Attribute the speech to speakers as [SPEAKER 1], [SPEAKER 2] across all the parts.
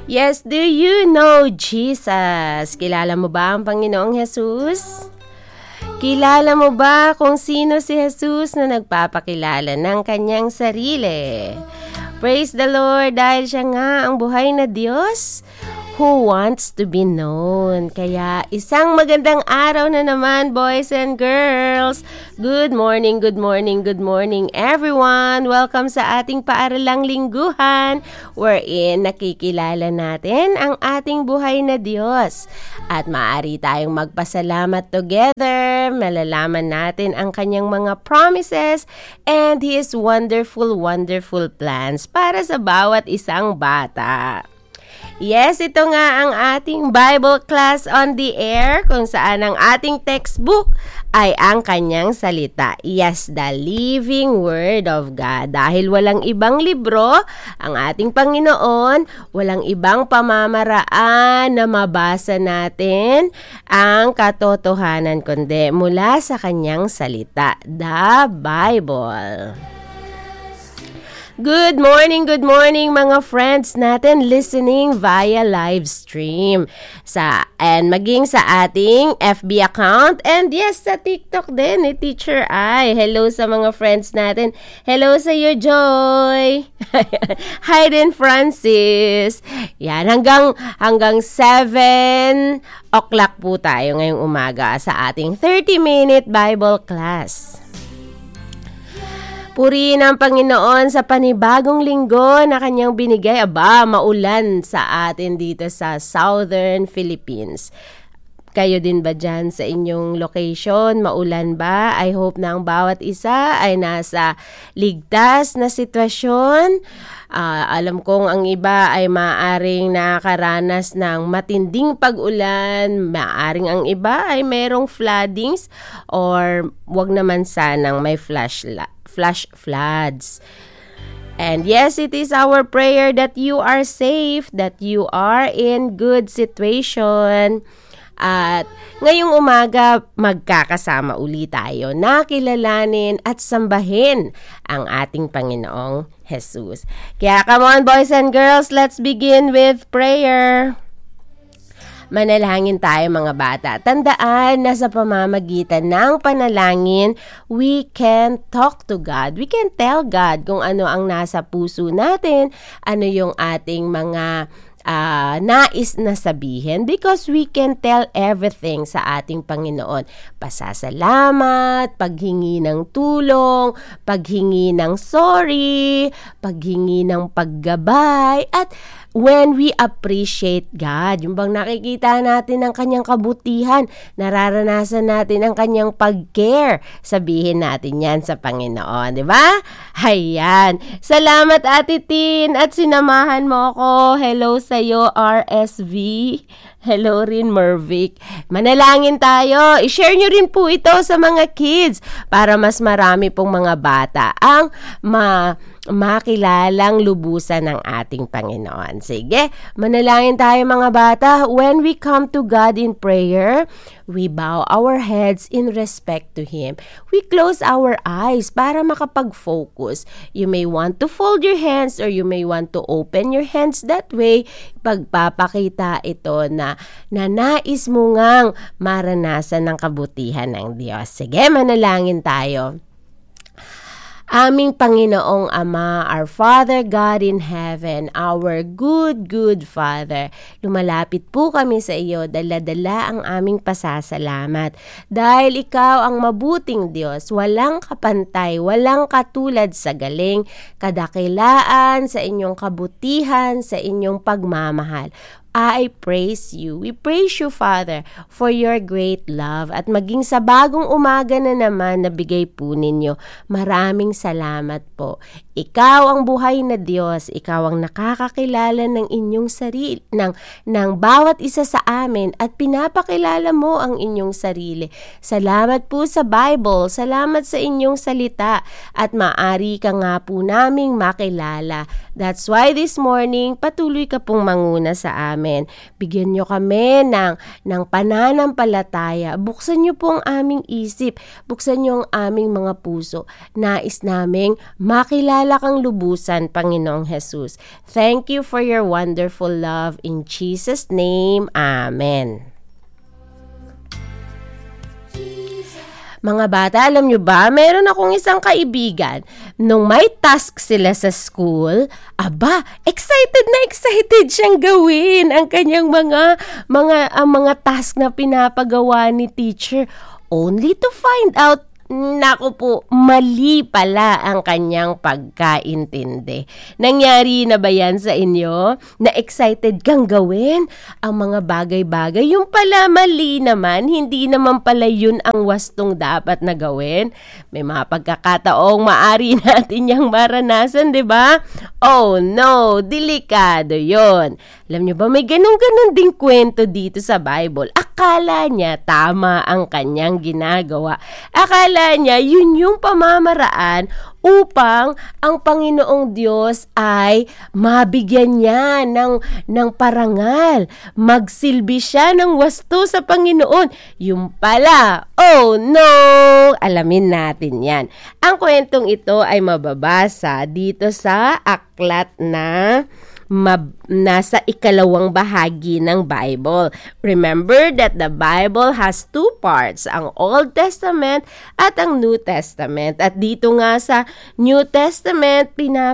[SPEAKER 1] Yes, do you know Jesus? Kilala mo ba ang Panginoong Jesus? Kilala mo ba kung sino si Jesus na nagpapakilala ng kanyang sarili? Praise the Lord dahil siya nga ang buhay na Diyos who wants to be known. Kaya isang magandang araw na naman, boys and girls. Good morning, good morning, good morning everyone. Welcome sa ating paaralang lingguhan wherein nakikilala natin ang ating buhay na Diyos. At maaari tayong magpasalamat together. Malalaman natin ang kanyang mga promises and His wonderful, wonderful plans para sa bawat isang bata. Yes, ito nga ang ating Bible class on the air kung saan ang ating textbook ay ang kanyang salita. Yes, the living word of God. Dahil walang ibang libro ang ating Panginoon, walang ibang pamamaraan na mabasa natin ang katotohanan kundi mula sa kanyang salita, the Bible. Good morning mga friends natin listening via live stream and maging sa ating FB account and yes sa TikTok din ni Teacher Ai. Hello sa mga friends natin. Hello sa iyo, Joy. Hi din, Francis. Yan, hanggang 7 o'clock po tayo ngayong umaga sa ating 30-minute Bible class. Purihin ang Panginoon sa panibagong linggo na kanyang binigay. Maulan sa atin dito sa Southern Philippines. Kayo din ba dyan sa inyong location? Maulan ba? I hope na ang bawat isa ay nasa ligtas na sitwasyon. Alam kong ang iba ay maaaring nakaranas ng matinding pag-ulan. Maaaring ang iba ay merong floodings or wag naman sanang may flash floods. And yes, it is our prayer that you are safe, that you are in good situation. At ngayong umaga, magkakasama uli tayo na kilalanin at sambahin ang ating Panginoong Jesus. Kaya come on boys and girls, let's begin with prayer. Manalangin tayo mga bata. Tandaan na sa pamamagitan ng panalangin, we can talk to God. We can tell God kung ano ang nasa puso natin, ano yung ating mga nais na sabihin because we can tell everything sa ating Panginoon. Pasasalamat, paghingi ng tulong, paghingi ng sorry, paghingi ng paggabay, at when we appreciate God, yung bang nakikita natin ang kanyang kabutihan, nararanasan natin ang kanyang pag-care, sabihin natin yan sa Panginoon, di ba? Hayan. Salamat Ate Tin at sinamahan mo ako. Hello sa'yo RSV. Hello rin Mervic. Manalangin tayo. I-share nyo rin po ito sa mga kids para mas marami pong mga bata ang makilalang lubusan ng ating Panginoon. Sige, manalangin tayo mga bata. When we come to God in prayer, we bow our heads in respect to Him. We close our eyes para makapag-focus. You may want to fold your hands or you may want to open your hands that way. Pagpapakita ito na nais mo ngang maranasan ng kabutihan ng Diyos. Sige, manalangin tayo. Aming Panginoong Ama, our Father God in heaven, our good Father, lumalapit po kami sa iyo, dala-dala ang aming pasasalamat. Dahil ikaw ang mabuting Diyos, walang kapantay, walang katulad sa galing, kadakilaan, sa inyong kabutihan, sa inyong pagmamahal. I praise you. We praise you, Father, for your great love. At maging sa bagong umaga na naman na bigay po ninyo, maraming salamat po. Ikaw ang buhay na Diyos. Ikaw ang nakakakilala ng inyong sarili, ng bawat isa sa amin at pinapakilala mo ang inyong sarili. Salamat po sa Bible. Salamat sa inyong salita at maari ka nga po naming makilala. That's why this morning, patuloy ka pong manguna sa amin. Bigyan nyo kami ng pananampalataya. Buksan nyo po ang aming isip. Buksan nyo ang aming mga puso. Nais naming makilala Pinagpala kang lubusan, Panginoong Jesus. Thank you for your wonderful love. In Jesus' name, Amen. Mga bata, alam nyo ba, meron akong isang kaibigan, nung may task sila sa school, excited na excited siyang gawin ang kanyang mga task na pinapagawa ni teacher, only to find out, naku po, mali pala ang kanyang pagkaintindi. Nangyari na ba yan sa inyo? Na excited kang gawin ang mga bagay-bagay? Yung pala mali naman, hindi naman pala yun ang wastong dapat na gawin. May mga pagkakataong maari natin yung maranasan, di ba? Oh no, delikado yun. Alam nyo ba, may ganun-ganun ding kwento dito sa Bible. Akala niya tama ang kanyang ginagawa. Akala niya yun yung pamamaraan upang ang Panginoong Diyos ay mabigyan niya ng parangal. Magsilbi siya ng wasto sa Panginoon. Yung pala, oh no! Alamin natin yan. Ang kwentong ito ay mababasa dito sa aklat na nasa ikalawang bahagi ng Bible. Remember that the Bible has two parts, ang Old Testament at ang New Testament. At dito nga sa New Testament,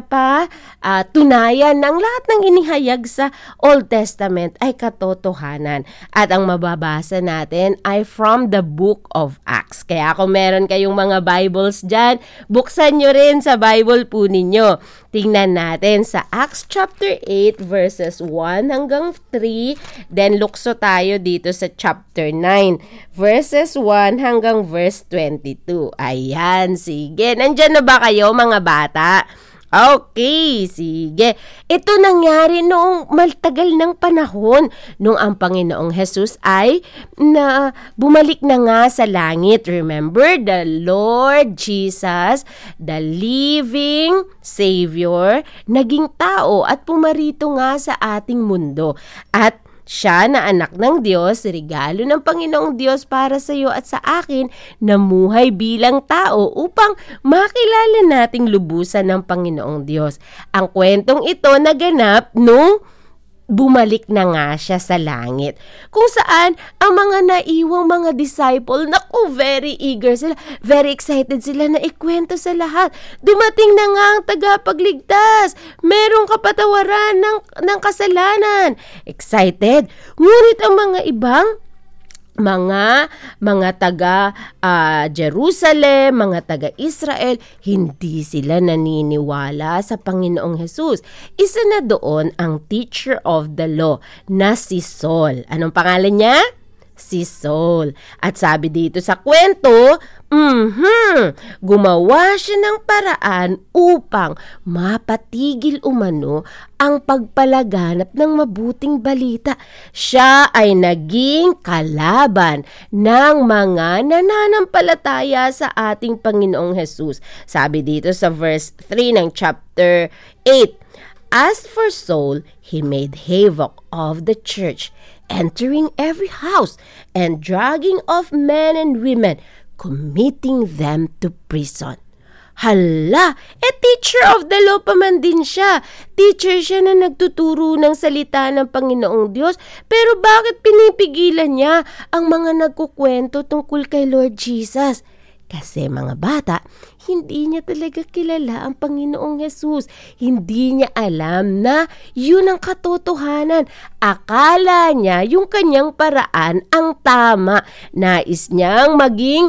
[SPEAKER 1] tunayan ng lahat ng inihayag sa Old Testament ay katotohanan. At ang mababasa natin ay from the book of Acts. Kaya kung meron kayong mga Bibles dyan, buksan nyo rin sa Bible po ninyo. Tingnan natin sa Acts chapter 8 verses 1 hanggang 3. Then lukso tayo dito sa chapter 9 verses 1 hanggang verse 22. Ayan, sige. Nandyan na ba kayo mga bata? Okay, sige. Ito nangyari noong maltagal ng panahon nung ang Panginoong Jesus ay bumalik na nga sa langit. Remember, the Lord Jesus, the living Savior, naging tao at pumarito nga sa ating mundo. At siya na anak ng Diyos, regalo ng Panginoong Diyos para sa iyo at sa akin, namuhay bilang tao upang makilala nating lubusan ng Panginoong Diyos. Ang kwentong ito naganap nung bumalik na nga siya sa langit. Kung saan, ang mga naiwang mga disciple, naku, very eager sila, very excited sila na ikwento sa lahat. Dumating na nga ang tagapagligtas. Merong kapatawaran ng kasalanan. Excited. Ngunit ang mga ibang mga taga Jerusalem, mga taga Israel, hindi sila naniniwala sa Panginoong Jesus. Isa na doon ang teacher of the law na si Saul. Anong pangalan niya? Si Saul. At sabi dito sa kwento, gumawa siya ng paraan upang mapatigil umano ang pagpalaganap ng mabuting balita. Siya ay naging kalaban ng mga nananampalataya sa ating Panginoong Jesus. Sabi dito sa verse 3 ng chapter 8, as for Saul, he made havoc of the church, entering every house and dragging off men and women, committing them to prison. Hala, teacher of the law pa man din siya. Teacher siya na nagtuturo ng salita ng Panginoong Diyos. Pero bakit pinipigilan niya ang mga nagkukwento tungkol kay Lord Jesus? Kasi mga bata, hindi niya talaga kilala ang Panginoong Jesus. Hindi niya alam na yun ang katotohanan. Akala niya yung kanyang paraan ang tama. Nais niyang maging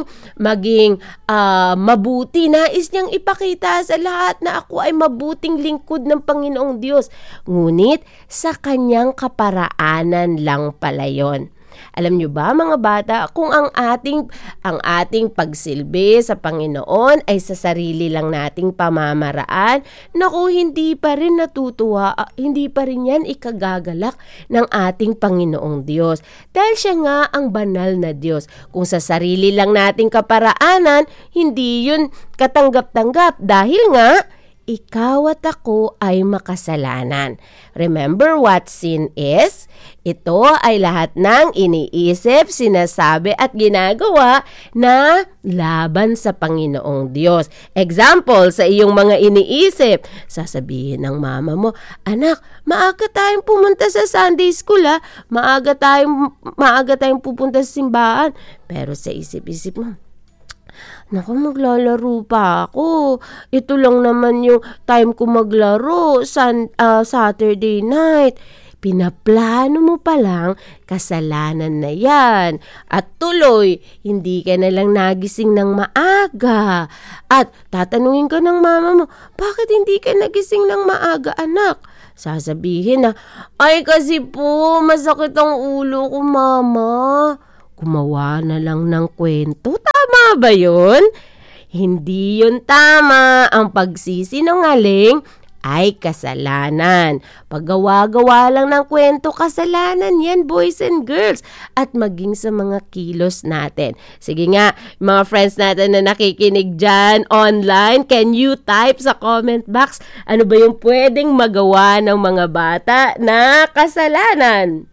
[SPEAKER 1] mabuti. Nais niyang ipakita sa lahat na ako ay mabuting lingkod ng Panginoong Diyos. Ngunit sa kanyang kaparaanan lang pala yon. Alam nyo ba mga bata, kung ang ating pagsilbi sa Panginoon ay sa sarili lang nating pamamaraan, naku, hindi pa rin natutuwa, hindi pa rin yan ikagagalak ng ating Panginoong Diyos. Dahil siya nga ang banal na Diyos. Kung sa sarili lang nating kaparaanan, hindi yun katanggap-tanggap dahil nga ikaw at ako ay makasalanan. Remember what sin is? Ito ay lahat ng iniisip, sinasabi at ginagawa na laban sa Panginoong Diyos. Example, sa iyong mga iniisip, sasabihin ng mama mo, anak, maaga tayong pumunta sa Sunday school ha, maaga tayong pupunta sa simbahan. Pero sa isip-isip mo, naku, maglalaro pa ako. Ito lang naman yung time ko maglaro, Saturday night. Pinaplano mo pa lang, kasalanan na yan. At tuloy, hindi ka na lang nagising ng maaga. At tatanungin ka ng mama mo, bakit hindi ka nagising ng maaga, anak? Sasabihin na, ay kasi po, masakit ang ulo ko, mama. Gumawa na lang ng kwento. Tama ba yun? Hindi yun tama. Ang pagsisinungaling ay kasalanan. Paggawa-gawa lang ng kwento, kasalanan yan, boys and girls. At maging sa mga kilos natin. Sige nga, mga friends natin na nakikinig dyan online, can you type sa comment box, ano ba yung pwedeng magawa ng mga bata na kasalanan?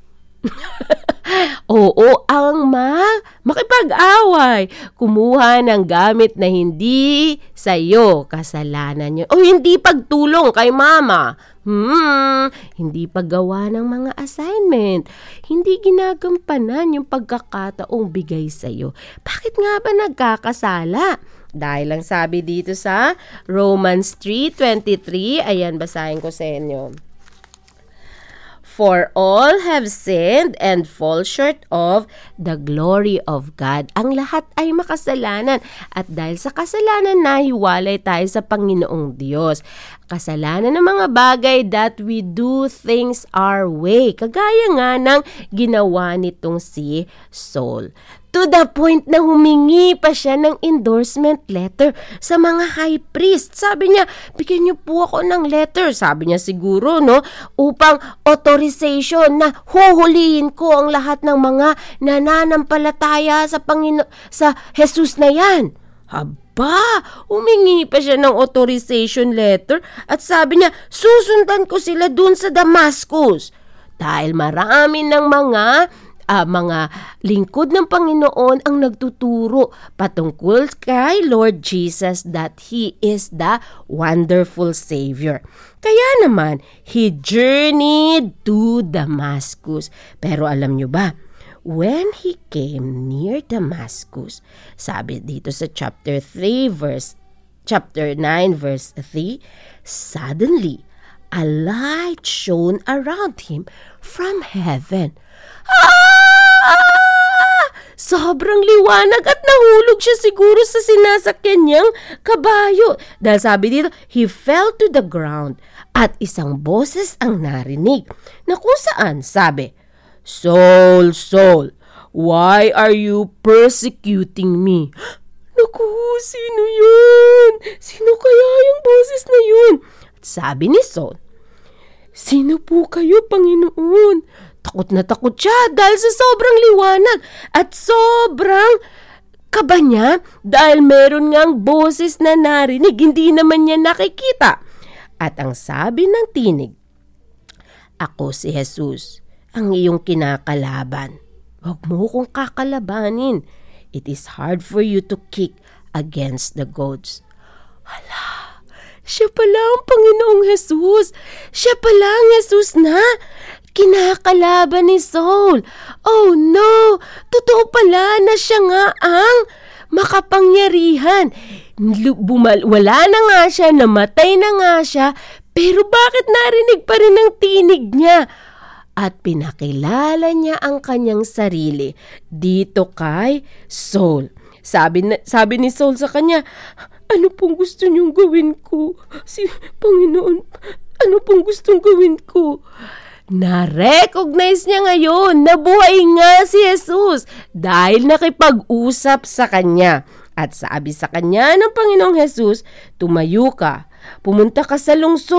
[SPEAKER 1] Oo, ang makipag-away, kumuha ng gamit na hindi sa'yo, kasalanan yun. O hindi pagtulong kay mama, hindi paggawa ng mga assignment, hindi ginagampanan yung pagkakataong bigay sa'yo. Bakit nga ba nagkakasala? Dahil lang sabi dito sa Romans 3:23, ayan, basahin ko sa inyo. For all have sinned and fall short of the glory of God. Ang lahat ay makasalanan. At dahil sa kasalanan, nahiwalay tayo sa Panginoong Diyos. Kasalanan ng mga bagay that we do things our way. Kagaya nga ng ginawa nitong si Saul. To the point na humingi pa siya ng endorsement letter sa mga high priest. Sabi niya, bigyan niyo po ako ng letter. Sabi niya siguro, no, upang authorization na huhulihin ko ang lahat ng mga nananampalataya sa Jesus na yan. Haba, humingi pa siya ng authorization letter at sabi niya, susundan ko sila dun sa Damascus. Dahil marami ng mga lingkod ng Panginoon ang nagtuturo patungkol kay Lord Jesus that He is the wonderful Savior. Kaya naman, He journeyed to Damascus. Pero alam nyo ba, when He came near Damascus, sabi dito sa chapter 9 verse 3, suddenly, a light shone around Him from heaven. Sobrang liwanag at nahulog siya siguro sa sinasakyan niyang kabayo. Dahil sabi dito, he fell to the ground at isang boses ang narinig na kung saan sabi, Saul, Saul, why are you persecuting me? Naku, sino yun? Sino kaya yung boses na yun? At sabi ni Saul, sino po kayo, Panginoon? Takot na takot siya dahil sa sobrang liwanag at sobrang kaba niya dahil meron ngang boses na narinig, hindi naman niya nakikita. At ang sabi ng tinig, ako si Jesus, ang iyong kinakalaban. Huwag mo kong kakalabanin. It is hard for you to kick against the goads. Hala, siya pala ang Panginoong Jesus. Siya pala ang Jesus na kinakalaban ni Saul. Oh no! Totoo pala na siya nga ang makapangyarihan. Wala na nga siya, namatay na nga siya, pero bakit narinig pa rin ang tinig niya? At pinakilala niya ang kanyang sarili dito kay Saul. Sabi ni Saul sa kanya, ano pong gusto niyong gawin ko? Panginoon, ano pong gustong gawin ko? Na-recognize niya ngayon na buhay nga si Jesus dahil nakipag-usap sa kanya. At sabi sa kanya ng Panginoong Jesus, tumayo ka, pumunta ka sa lungsod,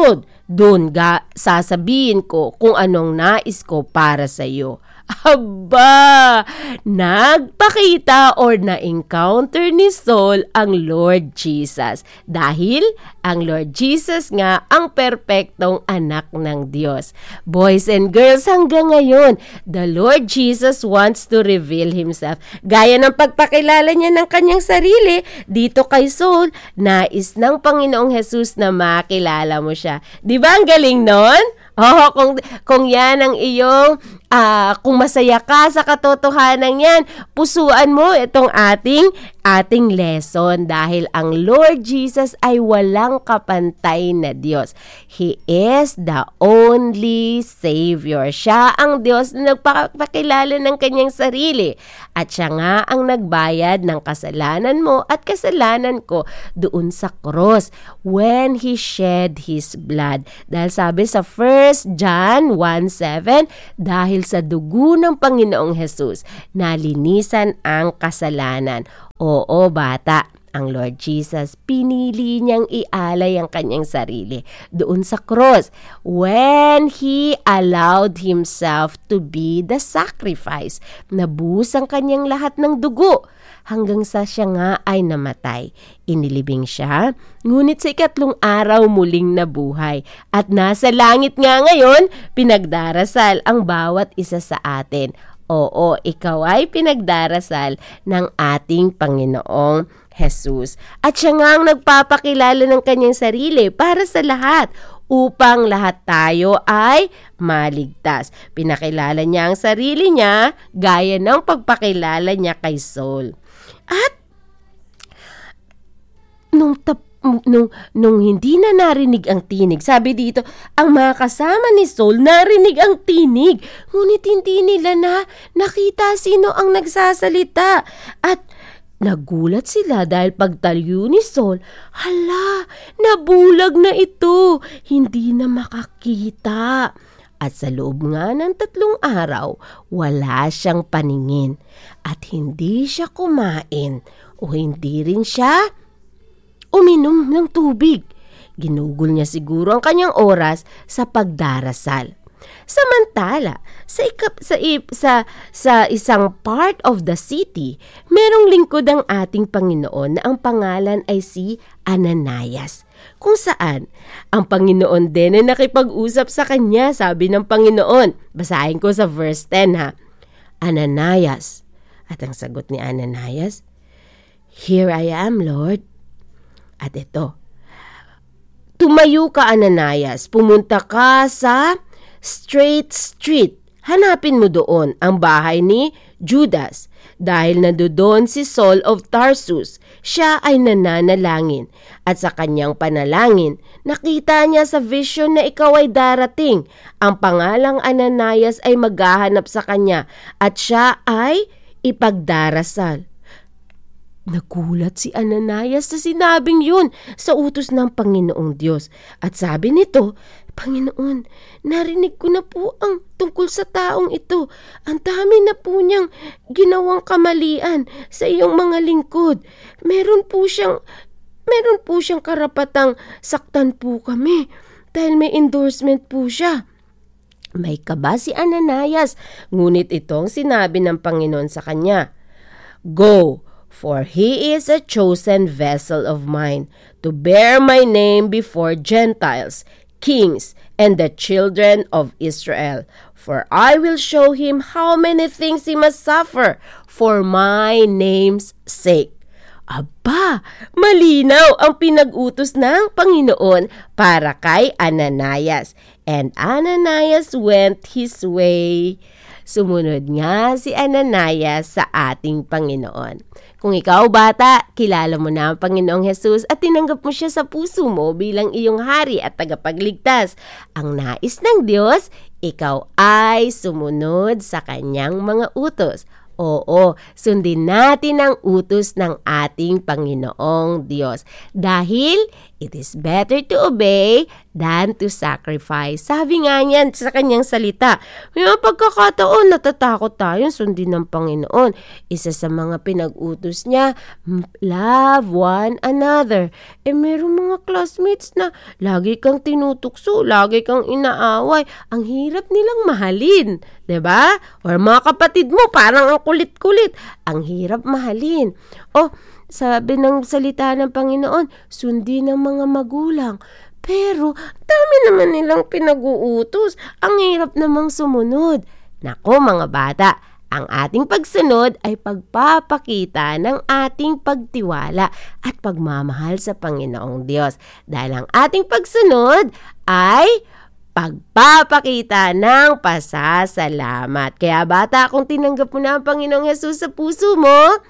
[SPEAKER 1] Doon sasabihin ko kung anong nais ko para sa iyo. Aba, nagpakita or na-encounter ni Saul ang Lord Jesus dahil ang Lord Jesus nga ang perpektong anak ng Diyos. Boys and girls, hanggang ngayon, the Lord Jesus wants to reveal Himself. Gaya ng pagpakilala niya ng kanyang sarili dito kay Saul, nais ng Panginoong Jesus na makilala mo siya. Di ba ang galing nun? Oh, kung yan ang iyong, kung masaya ka sa katotohanan yan, pusuan mo itong ating lesson dahil ang Lord Jesus ay walang kapantay na Diyos. He is the only Savior. Siya ang Diyos na nagpakilala ng kanyang sarili at siya nga ang nagbayad ng kasalanan mo at kasalanan ko doon sa cross when He shed His blood. Dahil sabi sa 1 John 1:7, dahil sa dugo ng Panginoong Jesus, nalinisan ang kasalanan. Oo, bata, ang Lord Jesus, pinili niyang ialay ang kanyang sarili doon sa cross when He allowed Himself to be the sacrifice. Nabuhos ang kanyang lahat ng dugo hanggang sa siya nga ay namatay. Inilibing siya, ngunit sa 3 araw muling nabuhay. At nasa langit nga ngayon, pinagdarasal ang bawat isa sa atin. Oo, ikaw ay pinagdarasal ng ating Panginoong Jesus. At siya nga ang nagpapakilala ng kanyang sarili para sa lahat upang lahat tayo ay maligtas. Pinakilala niya ang sarili niya gaya ng pagpakilala niya kay Saul. At nung hindi na narinig ang tinig, sabi dito, ang mga kasama ni Saul narinig ang tinig, ngunit hindi nila nakita sino ang nagsasalita. At nagulat sila dahil pagtalyo ni Saul, hala, nabulag na ito, hindi na makakita. At sa loob nga ng 3 araw, wala siyang paningin at hindi siya kumain o hindi rin siya uminom ng tubig. Ginugol niya siguro ang kanyang oras sa pagdarasal. Samantala, sa isang part of the city, merong lingkod ang ating Panginoon na ang pangalan ay si Ananias. Kung saan, ang Panginoon din ay nakipag-usap sa kanya, sabi ng Panginoon. Basahin ko sa verse 10 ha. Ananias. At ang sagot ni Ananias, "Here I am, Lord." At ito, tumayo ka, Ananias, pumunta ka sa Straight Street. Hanapin mo doon ang bahay ni Judas. Dahil nandoon si Saul of Tarsus, siya ay nananalangin. At sa kanyang panalangin, nakita niya sa vision na ikaw ay darating. Ang pangalang Ananias ay maghahanap sa kanya at siya ay ipagdarasal. Nagulat si Ananias sa sinabing yun sa utos ng Panginoong Diyos. At sabi nito, "Panginoon, narinig ko na po ang tungkol sa taong ito. Ang dami na po niyang ginawang kamalian sa iyong mga lingkod. Meron po siyang karapatang saktan po kami dahil may endorsement po siya." May kaba si Ananias, ngunit itong sinabi ng Panginoon sa kanya, "Go, for he is a chosen vessel of mine to bear my name before Gentiles, kings, and the children of Israel. For I will show him how many things he must suffer for my name's sake." Aba, malinaw ang pinag-utos ng Panginoon para kay Ananias. And Ananias went his way. Sumunod nga si Ananias sa ating Panginoon. Kung ikaw, bata, kilala mo na ang Panginoong Jesus at tinanggap mo siya sa puso mo bilang iyong hari at tagapagligtas, ang nais ng Diyos, ikaw ay sumunod sa kanyang mga utos. Oo, sundin natin ang utos ng ating Panginoong Diyos. Dahil it is better to obey than to sacrifice. Sabi nga niyan sa kanyang salita. May mga pagkakataon, natatakot tayong sundin ng Panginoon. Isa sa mga pinag-utos niya, love one another. Merong mga classmates na lagi kang tinutukso, lagi kang inaaway. Ang hirap nilang mahalin. 'Di ba? Or mga kapatid mo, parang ang kulit-kulit. Ang hirap mahalin. Sabi ng salita ng Panginoon, sundin ng mga magulang. Pero, dami naman nilang pinag-uutos. Ang hirap namang sumunod. Nako mga bata, ang ating pagsunod ay pagpapakita ng ating pagtiwala at pagmamahal sa Panginoong Diyos. Dahil ang ating pagsunod ay pagpapakita ng pasasalamat. Kaya bata, kung tinanggap mo na ang Panginoong Hesus sa puso mo,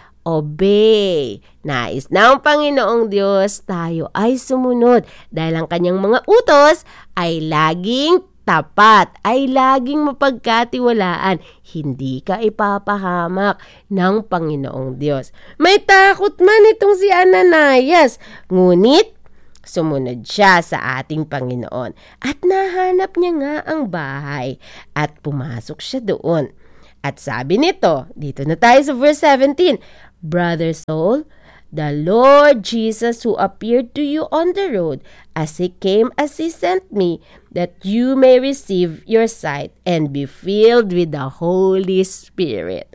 [SPEAKER 1] obey. Nais ng Panginoong Diyos tayo ay sumunod dahil ang kanyang mga utos ay laging tapat, ay laging mapagkatiwalaan. Hindi ka ipapahamak ng Panginoong Diyos. May takot man itong si Ananias, ngunit sumunod siya sa ating Panginoon at nahanap niya nga ang bahay at pumasok siya doon. At sabi nito, dito na tayo sa verse 17, Brother Saul, the Lord Jesus who appeared to you on the road as he sent me, that you may receive your sight and be filled with the Holy Spirit.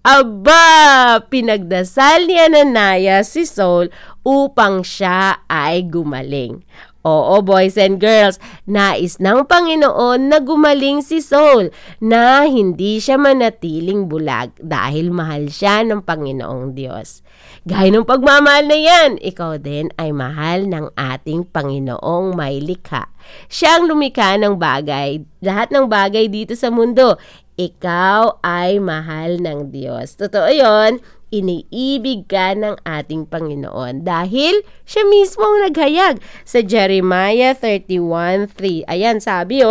[SPEAKER 1] Aba! Pinagdasal ni Ananias si Saul upang siya ay gumaling. Oo, boys and girls, nais ng Panginoon na gumaling si Saul na hindi siya manatiling bulag dahil mahal siya ng Panginoong Diyos. Gaya ng pagmamahal na yan, ikaw din ay mahal ng ating Panginoong may likha. Siya ang lumikha ng bagay, lahat ng bagay dito sa mundo. Ikaw ay mahal ng Diyos. Totoo yun. Iniibig ka ng ating Panginoon dahil siya mismo ang naghayag sa Jeremiah 31:3. Ayan, sabi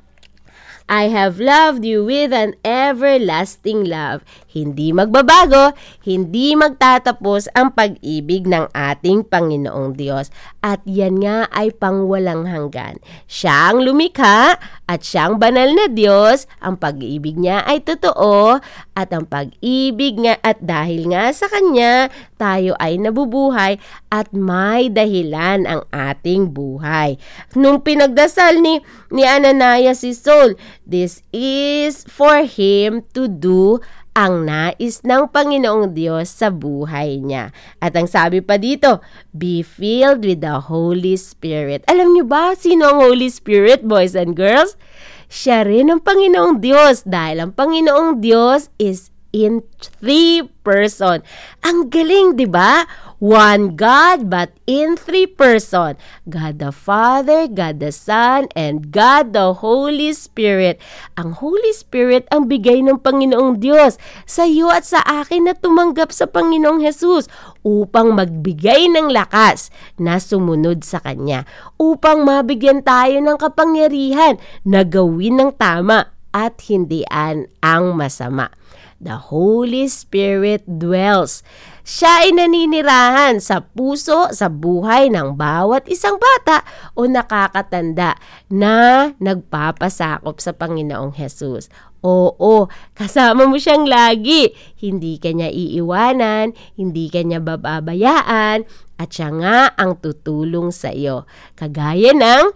[SPEAKER 1] I have loved you with an everlasting love. Hindi magbabago, hindi magtatapos ang pag-ibig ng ating Panginoong Diyos. At yan nga ay pangwalang hanggan. Siya ang lumikha at siyang banal na Diyos. Ang pag-ibig niya ay totoo at ang pag-ibig nga at dahil nga sa Kanya, tayo ay nabubuhay at may dahilan ang ating buhay. Nung pinagdasal ni Ananias si Saul, this is for him to do ang nais ng Panginoong Diyos sa buhay niya. At ang sabi pa dito, be filled with the Holy Spirit. Alam niyo ba sino ang Holy Spirit, boys and girls? Siya rin ang Panginoong Diyos dahil ang Panginoong Diyos is in 3 person. Ang galing, 'di ba? One God but in 3 person. God the Father, God the Son, and God the Holy Spirit. Ang Holy Spirit ang bigay ng Panginoong Diyos sa iyo at sa akin na tumanggap sa Panginoong Hesus upang magbigay ng lakas na sumunod sa Kanya. Upang mabigyan tayo ng kapangyarihan na gawin ng tama at hindian ang masama. The Holy Spirit dwells. Siya ay naninirahan sa puso, sa buhay ng bawat isang bata o nakakatanda na nagpapasakop sa Panginoong Hesus. Oo, kasama mo siyang lagi. Hindi ka niya iiwanan, hindi ka niya bababayaan, at siya nga ang tutulong sa iyo. Kagaya ng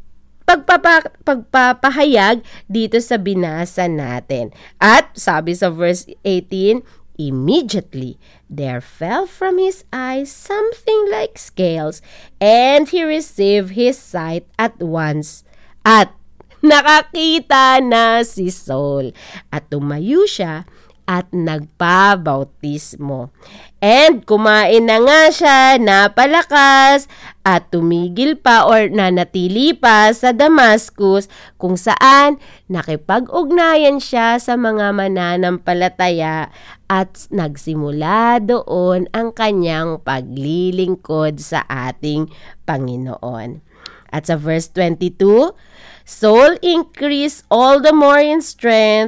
[SPEAKER 1] pagpapahayag dito sa binasa natin. At sabi sa verse 18, immediately there fell from his eyes something like scales, and he received his sight at once. At nakakita na si Saul, at tumayo siya at nagpabautismo. And kumain na nga siya, napalakas, at tumigil pa or nanatili pa sa Damascus, kung saan nakipag-ugnayan siya sa mga mananampalataya at nagsimula doon ang kanyang paglilingkod sa ating Panginoon. At sa verse 22, Saul increased all the more in strength,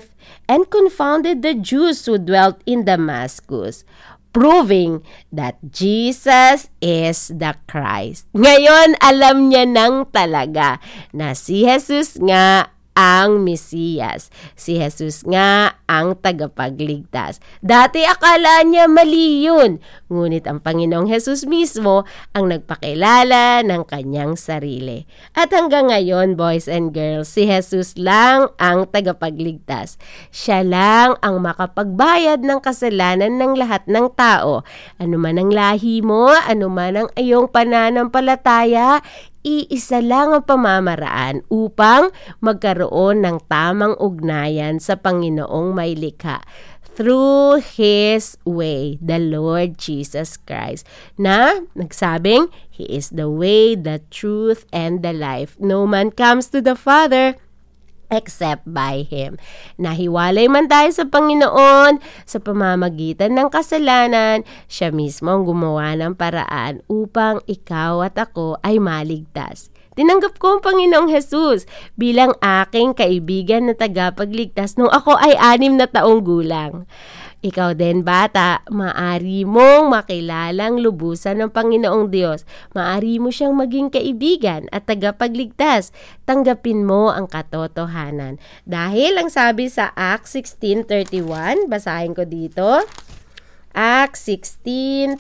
[SPEAKER 1] and confounded the Jews who dwelt in Damascus, proving that Jesus is the Christ. Ngayon, alam niya nang talaga na si Jesus nga ang Mesiyas. Si Jesus nga ang tagapagligtas. Dati akala niya mali yun. Ngunit ang Panginoong Jesus mismo ang nagpakilala ng kanyang sarili. At hanggang ngayon, boys and girls, si Jesus lang ang tagapagligtas. Siya lang ang makapagbayad ng kasalanan ng lahat ng tao. Ano man ang lahi mo, ano man ang iyong pananampalataya, iisa lang ang pamamaraan upang magkaroon ng tamang ugnayan sa Panginoong may likha. Through His way, the Lord Jesus Christ, na nagsabing, He is the way, the truth, and the life. No man comes to the Father except by Him. Nahiwalay man tayo sa Panginoon sa pamamagitan ng kasalanan, siya mismo ang gumawa ng paraan upang ikaw at ako ay maligtas. Tinanggap ko ang Panginoong Jesus bilang aking kaibigan na tagapagligtas nung ako ay 6 na taong gulang. Ikaw din, bata, maari mong makilalang lubusan ng Panginoong Diyos. Maari mo siyang maging kaibigan at tagapagligtas. Tanggapin mo ang katotohanan. Dahil ang sabi sa Acts 16:31, basahin ko dito. Acts 16:31.